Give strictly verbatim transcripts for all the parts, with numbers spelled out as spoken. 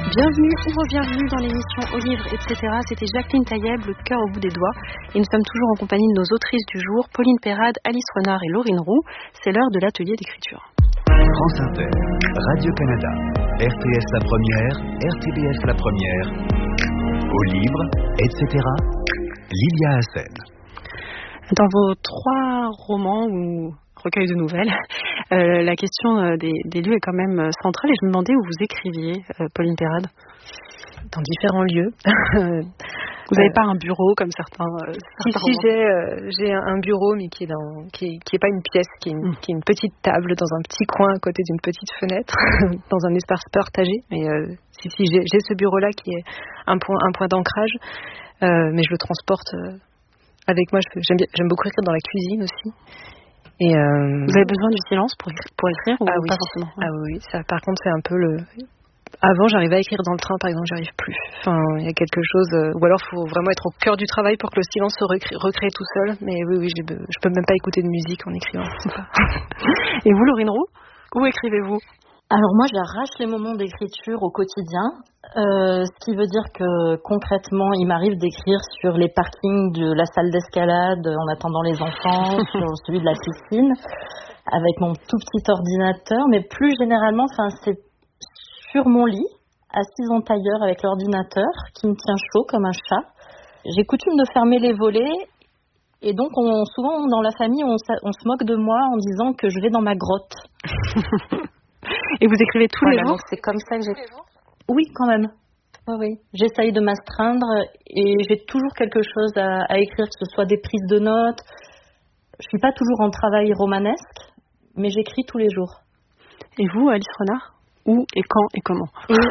Bienvenue ou re-bienvenue dans l'émission Au livre, et cetera. C'était Jacqueline Taïeb, le cœur au bout des doigts. Et nous sommes toujours en compagnie de nos autrices du jour, Pauline Perrade, Alice Renard et Laurine Roux. C'est l'heure de l'atelier d'écriture. France Inter, Radio-Canada, R T S La Première, R T B F La Première, Au livre, et cetera. Lilia Hassen. Dans vos trois romans ou recueils de nouvelles, euh, la question des, des lieux est quand même centrale. Et je me demandais où vous écriviez, euh, Pauline Perrade. Dans différents lieux. Vous n'avez euh, pas un bureau comme certains. Euh, si, si, j'ai, euh, j'ai un bureau, mais qui est dans, qui est, qui est pas une pièce, qui est une, mmh. qui est une petite table dans un petit coin à côté d'une petite fenêtre, dans un espace partagé. Mais euh, si, si, j'ai, j'ai ce bureau-là qui est un point, un point d'ancrage, euh, mais je le transporte euh, avec moi. Je, j'aime, j'aime beaucoup écrire dans la cuisine aussi. Et euh, vous avez besoin du silence pour pour écrire ou ah oui, pas forcément? Ah oui, ça. Par contre, c'est un peu le. Avant, j'arrivais à écrire dans le train, par exemple, j'arrive plus. Enfin, il y a quelque chose, euh, ou alors il faut vraiment être au cœur du travail pour que le silence se recrée, recrée tout seul. Mais oui, oui, je peux même pas écouter de musique en écrivant. Et vous, Laurine Roux, où écrivez-vous? Alors moi, j'arrache les moments d'écriture au quotidien, euh, ce qui veut dire que concrètement, il m'arrive d'écrire sur les parkings de la salle d'escalade en attendant les enfants, sur celui de la piscine, avec mon tout petit ordinateur. Mais plus généralement, enfin, c'est sur mon lit, assise en tailleur avec l'ordinateur qui me tient chaud comme un chat. J'ai coutume de fermer les volets et donc on, souvent dans la famille on, on se moque de moi en disant que je vais dans ma grotte. Et vous écrivez tous voilà, les jours? Donc c'est comme ça que j'ai... Oui, quand même. Oui, oui. J'essaye de m'astreindre et j'ai toujours quelque chose à, à écrire, que ce soit des prises de notes. Je suis pas toujours en travail romanesque, mais j'écris tous les jours. Et vous, Alice Renard? Où et quand et comment?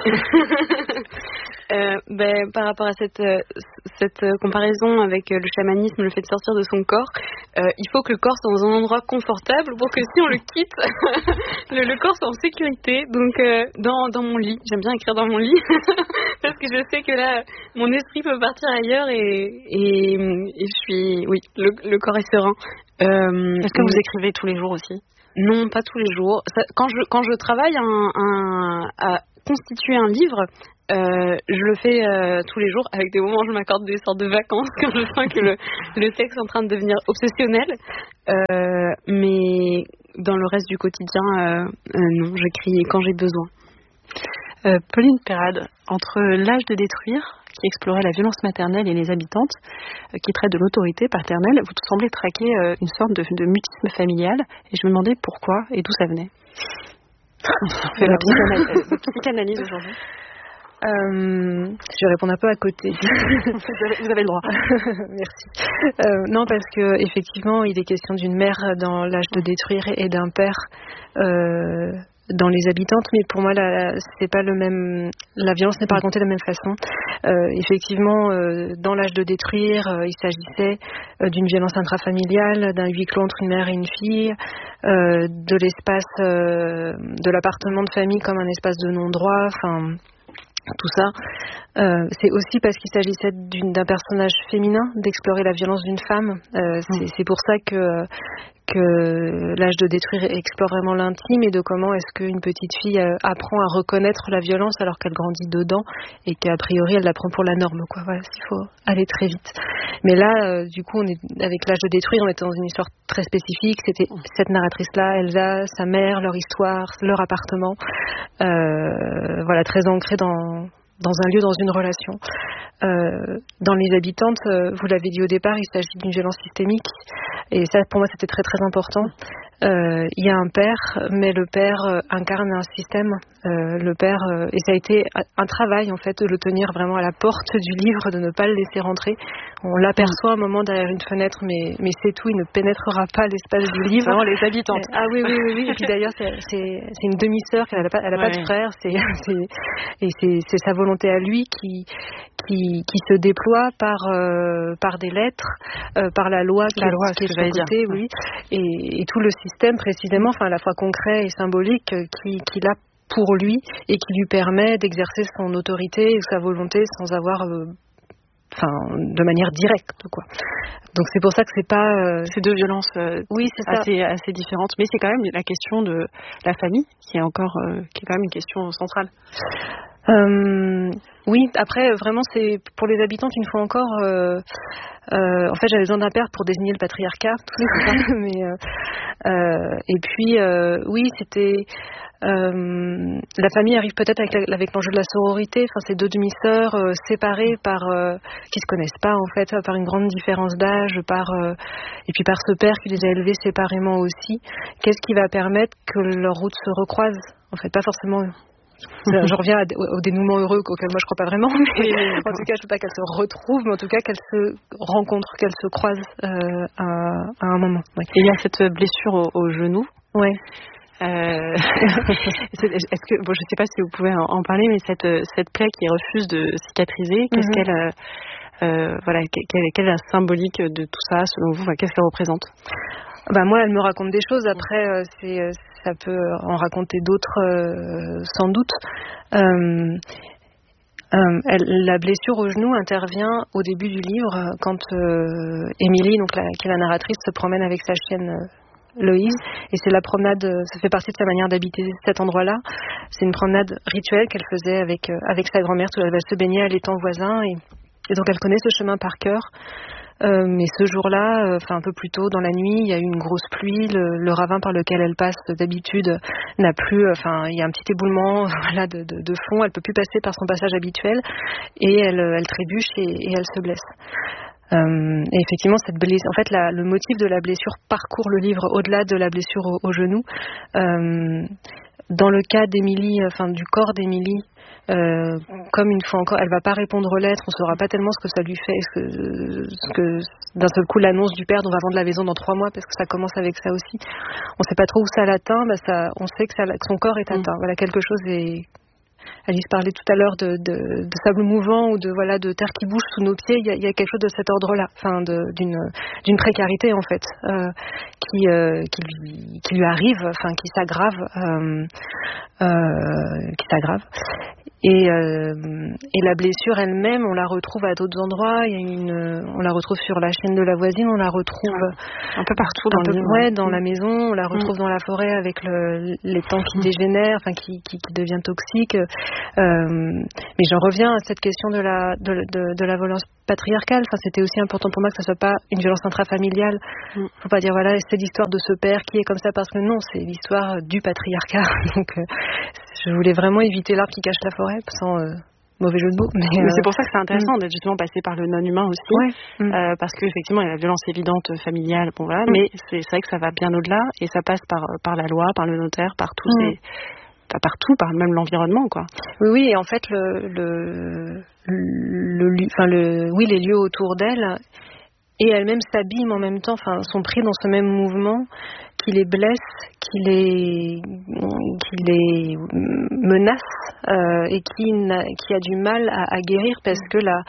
euh, ben, Par rapport à cette, euh, cette comparaison avec euh, le chamanisme, le fait de sortir de son corps, euh, il faut que le corps soit dans un endroit confortable pour que si on le quitte, le, le corps soit en sécurité. Donc euh, dans, dans mon lit, j'aime bien écrire dans mon lit parce que je sais que là, mon esprit peut partir ailleurs et, et, et je suis, oui, le, le corps est serein. Euh, Est-ce que vous écrivez tous les jours aussi? Non, pas tous les jours. Ça, quand, je, quand je travaille un, un, à constituer un livre, euh, je le fais euh, tous les jours. Avec des moments où je m'accorde des sortes de vacances quand je sens que le, le texte est en train de devenir obsessionnel. Euh, mais dans le reste du quotidien, euh, euh, non, j'écris quand j'ai besoin. Euh, Pauline Perrade, entre L'âge de détruire, qui explorait la violence maternelle et les habitantes, euh, qui traite de l'autorité paternelle, vous semblez traquer euh, une sorte de, de mutisme familial, et je me demandais pourquoi et d'où ça venait. On fait la psychanalyse, la psychanalyse aujourd'hui. Euh, je vais répondre un peu à côté. vous, avez, vous avez le droit. Merci. Euh, non, parce que effectivement, il est question d'une mère dans L'âge de détruire et d'un père euh, dans Les habitantes, mais pour moi, la, c'est pas le même. La violence n'est pas racontée de la même façon. Euh, effectivement, euh, dans L'âge de détruire, euh, il s'agissait euh, d'une violence intrafamiliale, d'un huis clos entre une mère et une fille, euh, de l'espace, euh, de l'appartement de famille comme un espace de non-droit. Enfin. Tout ça, euh, c'est aussi parce qu'il s'agissait d'une, d'un personnage féminin, d'explorer la violence d'une femme. Euh, c'est, c'est pour ça que, que L'âge de détruire explore vraiment l'intime et de comment est-ce qu'une petite fille euh, apprend à reconnaître la violence alors qu'elle grandit dedans et qu'a priori elle la prend pour la norme, quoi. Voilà, il faut aller très vite. Mais là, euh, du coup, on est avec L'âge de détruire, on était dans une histoire très spécifique. C'était cette narratrice-là, Elsa, sa mère, leur histoire, leur appartement, euh, voilà, très ancré dans dans un lieu, dans une relation. Euh, dans Les habitantes, euh, vous l'avez dit au départ, il s'agit d'une violence systémique. Et ça, pour moi, c'était très très important. Euh, il y a un père, mais le père euh, incarne un système. Euh, le père, euh, et ça a été un travail en fait de le tenir vraiment à la porte du livre, de ne pas le laisser rentrer. On l'aperçoit un moment derrière une fenêtre, mais mais c'est tout. Il ne pénétrera pas l'espace du livre. Vraiment Les habitantes. Ah oui oui oui. oui. Et puis d'ailleurs, c'est c'est, c'est une demi-sœur, elle n'a pas, elle a ouais. pas de frère. C'est, c'est et c'est, c'est sa volonté à lui qui qui qui se déploie par euh, par des lettres, euh, par la loi qui, la loi, qui est sur le côté, oui, et, et tout le système précisément, enfin à la fois concret et symbolique, qui qu'il a pour lui et qui lui permet d'exercer son autorité ou sa volonté sans avoir euh, enfin de manière directe, quoi. Donc c'est pour ça que c'est pas euh... ces deux violences euh, oui, c'est assez ça. assez différentes, mais c'est quand même la question de la famille qui est encore euh, qui est quand même une question centrale. Euh, oui, après, vraiment, c'est pour les habitantes, une fois encore, euh, euh, en fait, j'avais besoin d'un père pour désigner le patriarcat, tout ça. Mais, euh, euh, et puis, euh, oui, c'était... Euh, la famille arrive peut-être avec, la, avec l'enjeu de la sororité, enfin, ces deux demi-sœurs euh, séparées par... Euh, qui se connaissent pas, en fait, par une grande différence d'âge, par euh, et puis par ce père qui les a élevées séparément aussi. Qu'est-ce qui va permettre que leurs routes se recroisent? En fait, pas forcément... Je reviens au dénouement heureux auquel moi je crois pas vraiment, mais oui, oui, en tout cas je ne veux pas qu'elles se retrouvent, mais en tout cas qu'elles se rencontrent, qu'elles se croisent euh, à, à un moment. Ouais. Et il y a cette blessure au, au genou. Ouais. Euh, est-ce que bon, je ne sais pas si vous pouvez en, en parler, mais cette cette plaie qui refuse de cicatriser, qu'est-ce mm-hmm. qu'elle euh, voilà, quelle, quelle est la symbolique de tout ça selon vous? Enfin, qu'est-ce qu'elle représente? Bah moi, elle me raconte des choses. Après, euh, c'est, euh, ça peut en raconter d'autres, euh, sans doute. Euh, euh, elle, la blessure au genou intervient au début du livre, quand euh, Émilie, donc la, qui est la narratrice, se promène avec sa chienne euh, Loïse, et c'est la promenade. Ça fait partie de sa manière d'habiter cet endroit-là. C'est une promenade rituelle qu'elle faisait avec euh, avec sa grand-mère. Où elle va se baigner à l'étang voisin, et, et donc elle connaît ce chemin par cœur. Euh, mais ce jour-là, enfin euh, un peu plus tôt dans la nuit, il y a eu une grosse pluie. Le, le ravin par lequel elle passe d'habitude n'a plus. Enfin, il y a un petit éboulement, voilà, de, de, de fond. Elle peut plus passer par son passage habituel, et elle, elle trébuche et, et elle se blesse. Euh, et effectivement, cette blessure, en fait, la, le motif de la blessure parcourt le livre au-delà de la blessure au, au genou. Euh, dans le cas d'Émilie, enfin du corps d'Émilie. Euh, comme une fois encore, elle va pas répondre aux lettres, on saura pas tellement ce que ça lui fait, ce que, ce que d'un seul coup l'annonce du père, on va vendre la maison dans trois mois, parce que ça commence avec ça aussi. On sait pas trop où ça l'atteint, bah ça, on sait que, ça, que son corps est atteint. Mmh. Voilà, quelque chose est. Alice parlait tout à l'heure de, de, de sable mouvant ou de voilà de terre qui bouge sous nos pieds. Il y a, il y a quelque chose de cet ordre-là, enfin de, d'une, d'une précarité en fait, euh, qui, euh, qui, lui, qui lui arrive, enfin qui s'aggrave, euh, euh, qui s'aggrave. Et, euh, et la blessure elle-même, on la retrouve à d'autres endroits. Il y a une, on la retrouve sur la chaîne de la voisine, on la retrouve un peu partout dans, un peu, le ouais, dans mmh. la maison, on la retrouve mmh. dans la forêt avec le, l'étang qui mmh. dégénère, enfin qui, qui, qui devient toxique. Euh, mais j'en reviens à cette question de la, de, de, de la violence patriarcale. Enfin, c'était aussi important pour moi que ça soit pas une violence intrafamiliale. Mmh. Faut pas dire voilà, c'est l'histoire de ce père qui est comme ça, parce que non, c'est l'histoire du patriarcat. Donc, euh, je voulais vraiment éviter l'arbre qui cache la forêt, sans euh, mauvais jeu de mots. Mais, mais euh, c'est pour ça que c'est intéressant mmh. d'être justement passé par le non-humain aussi, ouais. mmh. euh, parce qu'effectivement il y a la violence évidente familiale, bon voilà, mmh. mais c'est, c'est vrai que ça va bien au-delà, et ça passe par par la loi, par le notaire, par tous mmh. ces Pas partout, par même l'environnement, quoi. Oui, oui, et en fait, le, le, le, le, enfin le, oui, les lieux autour d'elle et elle-même s'abîment en même temps, enfin, sont pris dans ce même mouvement qui les blesse, qui les, qui les menace euh, et qui, n'a, qui a du mal à, à guérir parce que la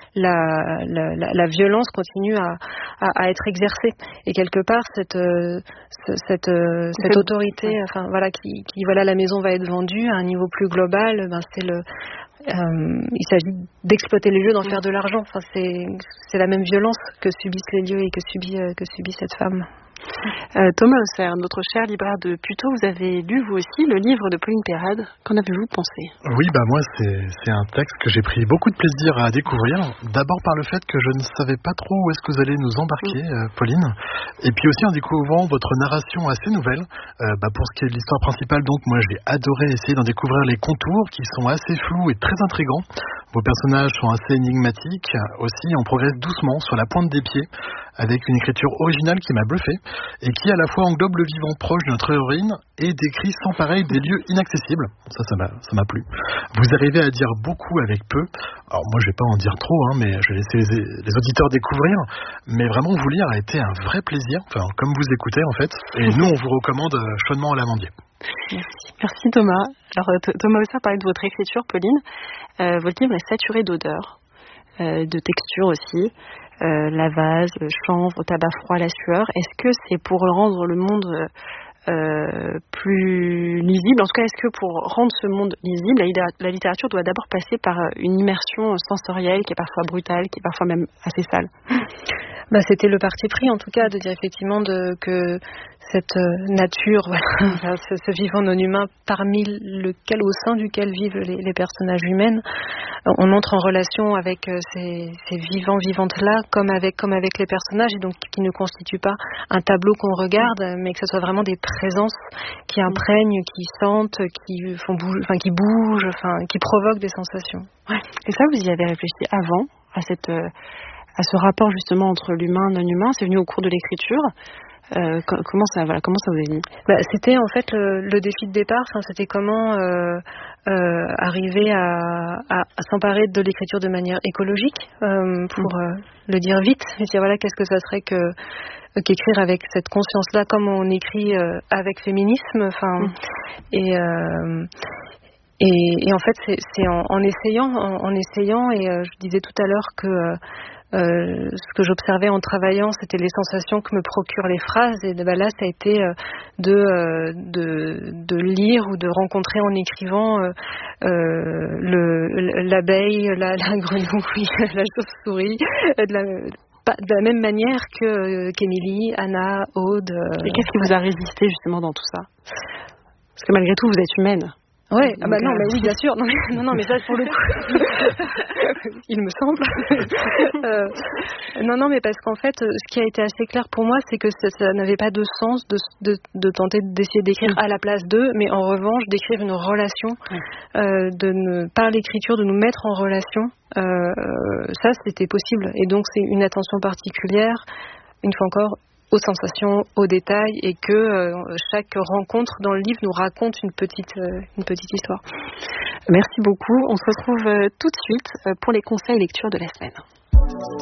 La, la, la, la violence continue à, à, à être exercée, et quelque part cette euh, cette euh, cette autorité, enfin voilà, qui, qui voilà, la maison va être vendue à un niveau plus global, ben c'est le euh, il s'agit d'exploiter les lieux, d'en faire de l'argent. Enfin c'est c'est la même violence que subissent les lieux et que subit euh, que subit cette femme. Euh, Thomas Hausser, notre cher libraire de Puteaux, vous avez lu vous aussi le livre de Pauline Perrade. Qu'en avez-vous pensé? Oui, bah moi c'est, c'est un texte que j'ai pris beaucoup de plaisir à découvrir. D'abord par le fait que je ne savais pas trop où est-ce que vous allez nous embarquer, euh, Pauline. Et puis aussi en découvrant votre narration assez nouvelle. Euh, bah pour ce qui est de l'histoire principale, donc moi j'ai adoré essayer d'en découvrir les contours qui sont assez flous et très intrigants. Vos personnages sont assez énigmatiques. Aussi, on progresse doucement sur la pointe des pieds, avec une écriture originale qui m'a bluffé, et qui à la fois englobe le vivant proche de notre héroïne et décrit sans pareil des lieux inaccessibles. Ça, ça m'a, ça m'a plu. Vous arrivez à dire beaucoup avec peu. Alors moi, je vais pas en dire trop, hein, mais je vais laisser les, les auditeurs découvrir. Mais vraiment, vous lire a été un vrai plaisir, enfin, comme vous écoutez en fait. Et nous, on vous recommande chaudement à l'amandier. Merci. Merci Thomas. Alors Thomas Hausser parlait de votre écriture, Pauline. Euh, votre livre est saturé d'odeurs, euh, de textures aussi. Euh, la vase, le chanvre, tabac froid, la sueur. Est-ce que c'est pour rendre le monde euh, plus lisible? En tout cas, est-ce que pour rendre ce monde lisible, la, la littérature doit d'abord passer par une immersion sensorielle qui est parfois brutale, qui est parfois même assez sale? Bah, c'était le parti pris, en tout cas, de dire effectivement de, que cette nature, voilà, ce, ce vivant non humain parmi lequel, au sein duquel vivent les, les personnages humains, on entre en relation avec ces, ces vivants, vivantes-là, comme avec, comme avec les personnages, et donc qui ne constituent pas un tableau qu'on regarde, mais que ce soit vraiment des présences qui imprègnent, qui sentent, qui font bouger, enfin, qui bougent, enfin, qui provoquent des sensations. Ouais. Et ça, vous y avez réfléchi avant, à cette, à ce rapport justement entre l'humain et le non-humain? C'est venu au cours de l'écriture? Euh, comment ça, voilà, comment ça vous est venu? Bah, c'était en fait le, le défi de départ. Enfin, c'était comment euh, euh, arriver à, à, à s'emparer de l'écriture de manière écologique, euh, pour euh, le dire vite. Et dire voilà, qu'est-ce que ça serait que qu'écrire avec cette conscience-là, comme on écrit euh, avec féminisme. Enfin, mmh. et euh, et, et en fait, c'est, c'est en, en essayant, en, en essayant. Et euh, je disais tout à l'heure que euh, Euh, ce que j'observais en travaillant, c'était les sensations que me procurent les phrases. Et ben là, ça a été euh, de, euh, de, de lire ou de rencontrer en écrivant euh, euh, le, l'abeille, la, la grenouille, la chauve-souris, de la, de la même manière que, qu'Émilie, Anna, Aude. Euh, Et qu'est-ce qui vous a résisté justement dans tout ça? Parce que malgré tout, vous êtes humaine. Ouais, ah bah non, mais oui, bien sûr. Non, mais, non, non, mais ça, pour le coup, il me semble. euh, non, non, mais parce qu'en fait, ce qui a été assez clair pour moi, c'est que ça, ça n'avait pas de sens de, de, de tenter d'essayer d'écrire à la place d'eux, mais en revanche, d'écrire une relation, euh, de ne, par l'écriture, de nous mettre en relation. Euh, ça, c'était possible. Et donc, c'est une attention particulière, une fois encore, aux sensations, aux détails, et que euh, chaque rencontre dans le livre nous raconte une petite, euh, une petite histoire. Merci beaucoup. On se retrouve euh, tout de suite euh, pour les conseils lecture de la semaine.